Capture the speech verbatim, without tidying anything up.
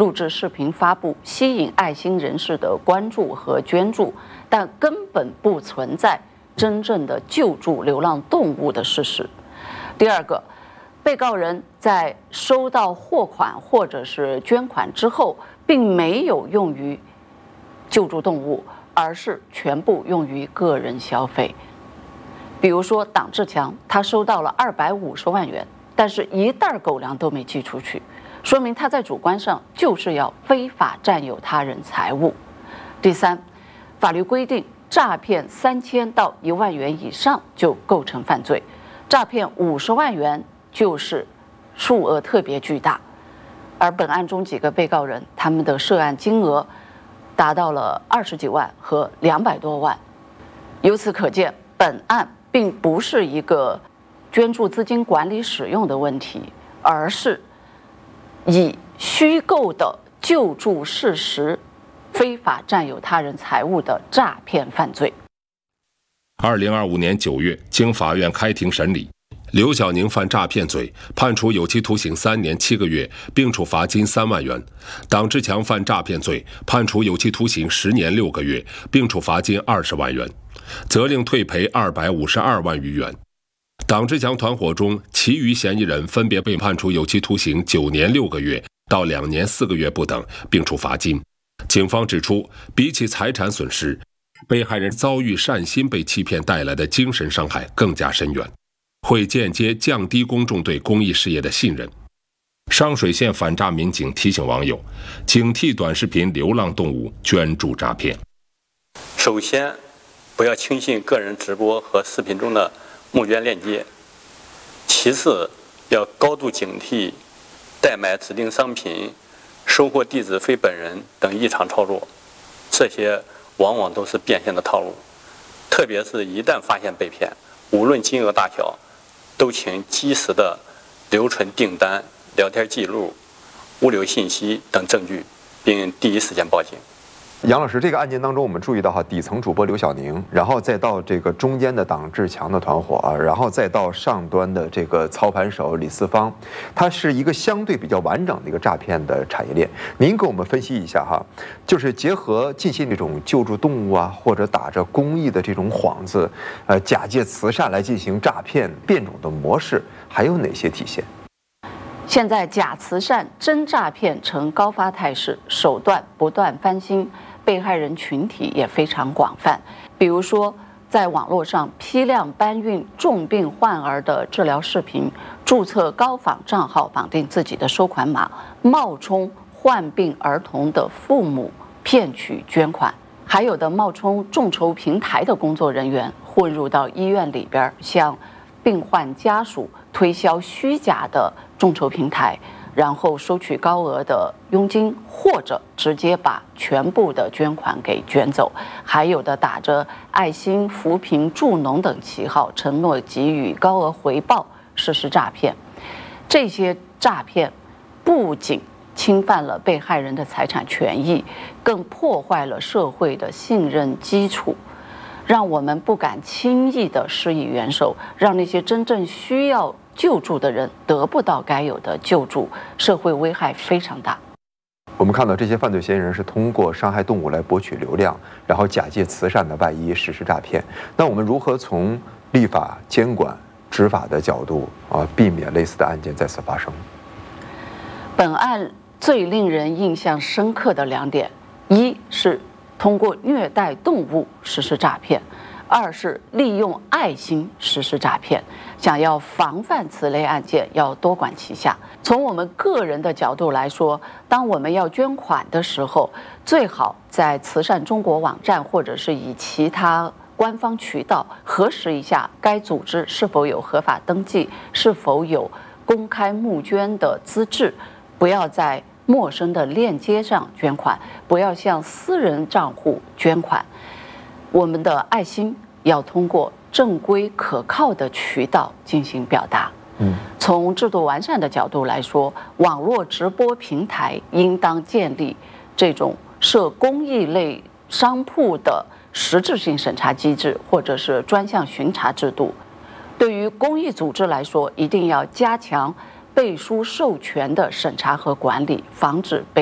录制视频发布，吸引爱心人士的关注和捐助，但根本不存在真正的救助流浪动物的事实。第二个，被告人在收到货款或者是捐款之后，并没有用于救助动物，而是全部用于个人消费。比如说党志强，他收到了二百五十万元，但是一袋狗粮都没寄出去，说明他在主观上就是要非法占有他人财物。第三，法律规定诈骗三千到一万元以上就构成犯罪，诈骗五十万元就是数额特别巨大。而本案中几个被告人，他们的涉案金额达到了二十几万和两百多万。由此可见，本案并不是一个捐助资金管理使用的问题，而是以虚构的救助事实非法占有他人财物的诈骗犯罪。 二零二五年九月，经法院开庭审理，刘小宁犯诈骗罪，判处有期徒刑三年七个月，并处罚金三万元；党志强犯诈骗罪，判处有期徒刑十年六个月，并处罚金二十万元，责令退赔二百五十二万余元。党志强团伙中，其余嫌疑人分别被判处有期徒刑九年六个月到两年四个月不等，并处罚金。警方指出，比起财产损失，被害人遭遇善心被欺骗带来的精神伤害更加深远，会间接降低公众对公益事业的信任。上水县反诈民警提醒网友，警惕短视频流浪动物捐助诈骗。 首先，不要轻信个人直播和视频中的募捐链接；其次，要高度警惕代买指定商品、收货地址非本人等异常操作，这些往往都是变现的套路。特别是一旦发现被骗，无论金额大小，都请及时的留存订单、聊天记录、物流信息等证据，并第一时间报警。 杨老师，这个案件当中，我们注意到哈，底层主播刘小宁，然后再到这个中间的党志强的团伙啊，然后再到上端的这个操盘手李四方，它是一个相对比较完整的一个诈骗的产业链。您给我们分析一下哈，就是结合近期这种救助动物啊，或者打着公益的这种幌子，呃，假借慈善来进行诈骗变种的模式，还有哪些体现？ 现在假慈善、真诈骗呈高发态势，手段不断翻新，被害人群体也非常广泛。比如说，在网络上批量搬运重病患儿的治疗视频，注册高仿账号，绑定自己的收款码，冒充患病儿童的父母骗取捐款；还有的冒充众筹平台的工作人员，混入到医院里边，向病患家属推销虚假的众筹平台，然后收取高额的佣金，或者直接把全部的捐款给捐走；还有的打着爱心、扶贫、助农等旗号，承诺给予高额回报，实施诈骗。这些诈骗不仅侵犯了被害人的财产权益，更破坏了社会的信任基础，让我们不敢轻易地施以援手，让那些真正需要救助的人得不到该有的救助，社会危害非常大。 我们看到这些犯罪嫌疑人是通过伤害动物来博取流量，然后假借慈善的外衣实施诈骗。那我们如何从立法、监管、执法的角度啊，避免类似的案件再次发生？ 本案最令人印象深刻的两点，一是通过虐待动物实施诈骗，二是利用爱心实施诈骗。想要防范此类案件，要多管齐下。从我们个人的角度来说，当我们要捐款的时候，最好在慈善中国网站或者是以其他官方渠道核实一下该组织是否有合法登记，是否有公开募捐的资质，不要在陌生的链接上捐款，不要向私人账户捐款。我们的爱心要通过正规可靠的渠道进行表达。嗯，从制度完善的角度来说，网络直播平台应当建立这种涉公益类商铺的实质性审查机制，或者是专项巡查制度。对于公益组织来说，一定要加强背书授权的审查和管理，防止被